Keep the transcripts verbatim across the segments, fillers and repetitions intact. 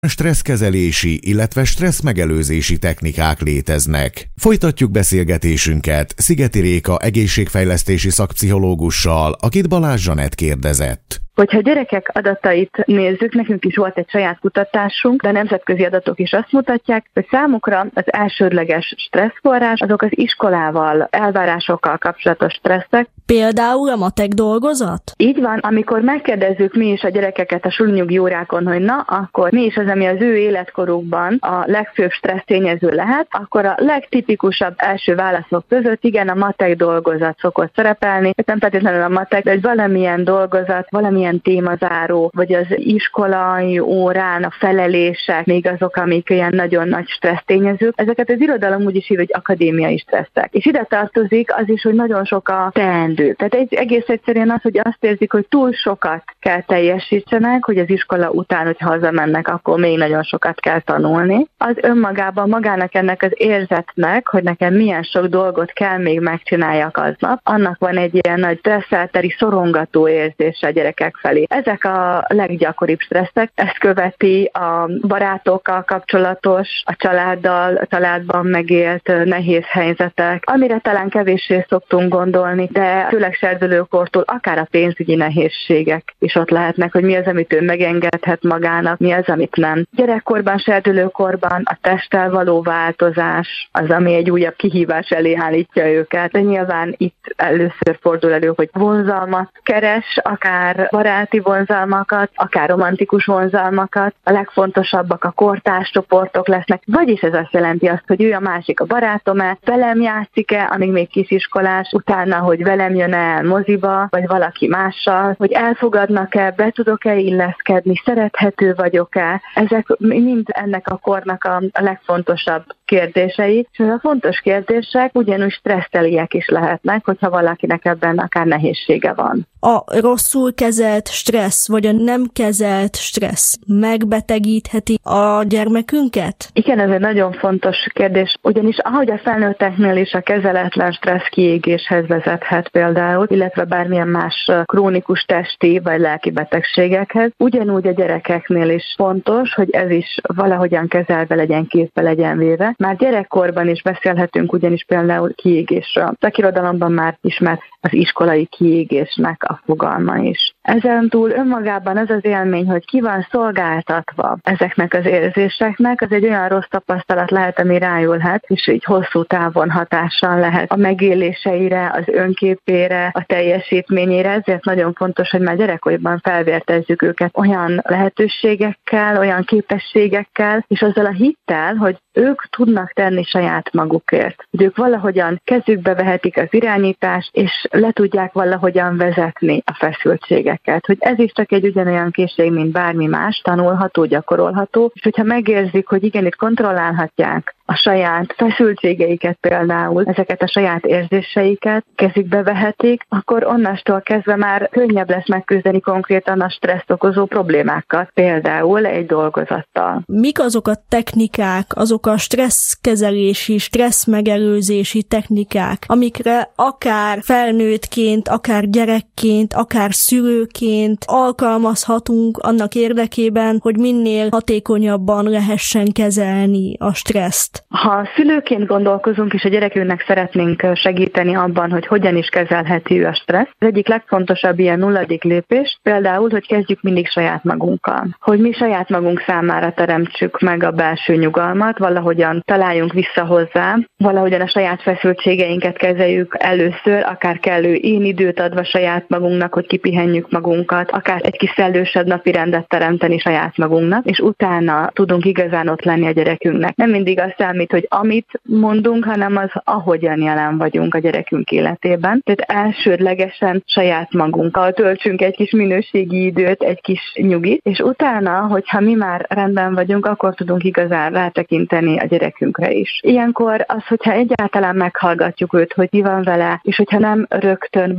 Stresszkezelési, illetve stresszmegelőzési technikák léteznek. Folytatjuk beszélgetésünket Szigeti Réka egészségfejlesztési szakpszichológussal, akit Balázs Zsanett kérdezett. Hogyha a gyerekek adatait nézzük, nekünk is volt egy saját kutatásunk, de a nemzetközi adatok is azt mutatják, hogy számukra az elsődleges stresszforrás azok az iskolával, elvárásokkal kapcsolatos stresszek. Például a matek dolgozat? Így van, amikor megkérdezzük mi is a gyerekeket a sulinyugi órákon, hogy na, akkor mi is az, ami az ő életkorukban a legfőbb stressz tényező lehet, akkor a legtipikusabb első válaszok között igen, a matek dolgozat szokott szerepelni, nem feltétlenül a matek, de egy valamilyen dolgozat, valamilyen témazáró, vagy az iskolai órán a felelések, még azok, amik ilyen nagyon nagy stressz tényezők, ezeket az irodalom úgy is hív, hogy akadémiai stresszek. És ide tartozik az is, hogy nagyon sok a teendő. Tehát egy, egész egyszerűen az, hogy azt érzik, hogy túl sokat kell teljesítsenek, hogy az iskola után, hogy hazamennek, akkor még nagyon sokat kell tanulni. Az önmagában magának ennek az érzetnek, hogy nekem milyen sok dolgot kell még megcsináljak aznap, annak van egy ilyen nagy stresszelteri, szorongató érzése a gyerekek felé. Ezek a leggyakoribb stresszek, ezt követi a barátokkal kapcsolatos, a családdal, a családban megélt nehéz helyzetek, amire talán kevéssé szoktunk gondolni, de főleg serdülőkortól akár a pénzügyi nehézségek is ott lehetnek, hogy mi az, amit ő megengedhet magának, mi az, amit nem. Gyerekkorban, serdülőkorban a testtel való változás az, ami egy újabb kihívás elé állítja őket. De nyilván itt először fordul elő, hogy vonzalmat keres, akár baráti vonzalmakat, akár romantikus vonzalmakat. A legfontosabbak a kortárscsoportok lesznek. Vagyis ez azt jelenti azt, hogy ő a másik a barátom-e, velem játszik-e, amíg még kisiskolás, utána, hogy velem jön el moziba, vagy valaki mással, hogy elfogadnak-e, be tudok-e illeszkedni, szerethető vagyok-e. Ezek mind ennek a kornak a, a legfontosabb kérdései, és a fontos kérdések ugyanúgy stresszteliek is lehetnek, hogyha valakinek ebben akár nehézsége van. A rosszul kezelt stressz, vagy a nem kezelt stressz megbetegítheti a gyermekünket? Igen, ez egy nagyon fontos kérdés, ugyanis ahogy a felnőtteknél is a kezeletlen stressz kiégéshez vezethet például, illetve bármilyen más krónikus testi vagy lelki betegségekhez, ugyanúgy a gyerekeknél is fontos, hogy ez is valahogyan kezelve legyen, kézbe legyen véve. Már gyerekkorban is beszélhetünk ugyanis például kiégésről. A szakirodalomban már ismert az iskolai kiégésnek a fogalma is. Ezen túl önmagában az az élmény, hogy ki van szolgáltatva ezeknek az érzéseknek, az egy olyan rossz tapasztalat lehet, ami rájulhat, és így hosszú távon hatással lehet a megéléseire, az önképére, a teljesítményére, ezért nagyon fontos, hogy már gyerekkorban felvértezzük őket olyan lehetőségekkel, olyan képességekkel, és azzal a hittel, hogy ők tudnak tenni saját magukért. Hogy ők valahogyan kezükbe vehetik az irányítást, és le tudják valahogyan vezetni a feszültségeket. Hogy ez is csak egy ugyanolyan készség, mint bármi más, tanulható, gyakorolható, és hogyha megérzik, hogy igen, itt kontrollálhatják a saját feszültségeiket például, ezeket a saját érzéseiket kezükbe vehetik, akkor onnastól kezdve már könnyebb lesz megküzdeni konkrétan a stresszt okozó problémákkal, például egy dolgozattal. Mik azok a technikák, azok a stresszkezelési, stresszmegelőzési technikák, amikre akár felnőttként, akár gyerekként, akár szülőként alkalmazhatunk annak érdekében, hogy minél hatékonyabban lehessen kezelni a stresszt? Ha szülőként gondolkozunk, és a gyerekünknek szeretnénk segíteni abban, hogy hogyan is kezelheti ő a stressz, az egyik legfontosabb ilyen nulladik lépés, például, hogy kezdjük mindig saját magunkkal. Hogy mi saját magunk számára teremtsük meg a belső nyugalmat, valahogyan találjunk vissza hozzá, valahogyan a saját feszültségeinket kezeljük először, akár kellő én időt adva saját magunknak, hogy kipihenjük magunkat, akár egy kis szellősebb napi rendet teremteni saját magunknak, és utána tudunk igazán ott lenni a gyerekünknek. Nem mindig azt számít, hogy amit mondunk, hanem az, ahogyan jelen vagyunk a gyerekünk életében. Tehát elsődlegesen saját magunkkal töltsünk egy kis minőségi időt, egy kis nyugit, és utána, hogyha mi már rendben vagyunk, akkor tudunk igazán rátekinteni a gyerekünkre is. Ilyenkor az, hogyha egyáltalán meghallgatjuk őt, hogy mi van vele, és hogyha nem rögtön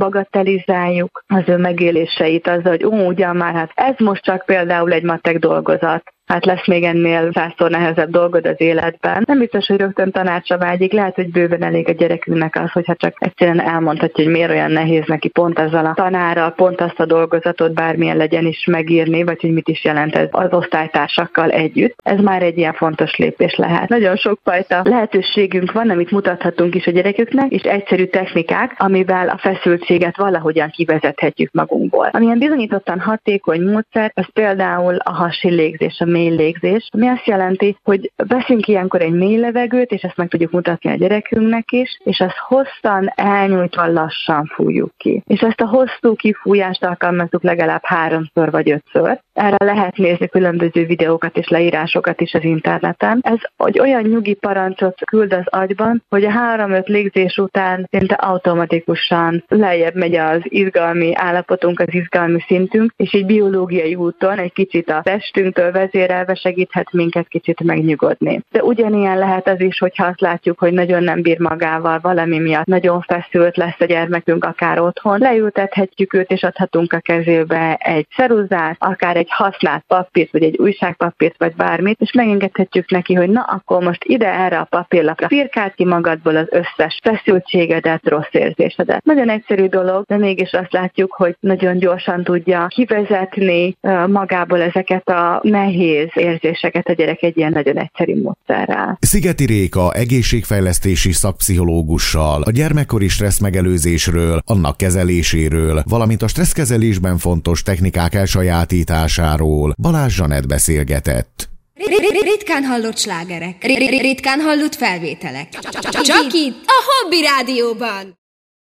bagatelizáljuk az ő megéléseit, azzal, hogy ó, ugyan már, hát ez most csak például egy matek dolgozat, hát lesz még ennél százszor nehezebb dolgod az életben. Nem biztos, hogy rögtön tanácsra vágyik, lehet, hogy bőven elég a gyerekünknek az, hogyha csak egyszerűen elmondhatja, hogy miért olyan nehéz neki pont azzal a tanárral, pont azt a dolgozatot bármilyen legyen is megírni, vagy hogy mit is jelent ez az osztálytársakkal együtt. Ez már egy ilyen fontos lépés lehet. Nagyon sokfajta lehetőségünk van, amit mutathatunk is a gyereküknek, és egyszerű technikák, amivel a feszültséget valahogyan kivezethetjük magunkból. Amilyen bizonyítottan hatékony módszer, az például a hasi légzés, a mély légzés, ami azt jelenti, hogy veszünk ilyenkor egy mély levegőt, és ezt meg tudjuk mutatni a gyerekünknek is, és azt hosszan, elnyújtva lassan fújjuk ki. És ezt a hosszú kifújást alkalmazzuk legalább háromszor vagy ötször. Erre lehet nézni különböző videókat és leírásokat is az interneten. Ez egy olyan nyugi parancsot küld az agyban, hogy a három-öt légzés után szinte automatikusan lejjebb megy az izgalmi állapotunk, az izgalmi szintünk, és egy biológiai úton egy kicsit a testünktől vezérelve segíthet minket kicsit megnyugodni. De ugyanilyen lehet az is, hogyha azt látjuk, hogy nagyon nem bír magával, valami miatt nagyon feszült lesz a gyermekünk akár otthon, leültethetjük őt és adhatunk a kezébe egy ceruzát, akár egy használt papírt, vagy egy újságpapírt, vagy bármit, és megengedhetjük neki, hogy na, akkor most ide erre a papírlapra firkáld ki magadból az összes feszültségedet, rossz érzésedet. Nagyon egyszerű dolog, de mégis azt látjuk, hogy nagyon gyorsan tudja kivezetni magából ezeket a nehéz érzéseket a gyerek egy ilyen nagyon egyszerű módszerrel. Szigeti Réka egészségfejlesztési szakpszichológussal a gyermekkori stressz megelőzésről, annak kezeléséről, valamint a stresszkezelésben fontos technikák elsajátításáról Balázs Zsanett beszélgetett. Ritkán hallott slágerek, ritkán hallott felvételek. Csak itt, a Hobby Rádióban!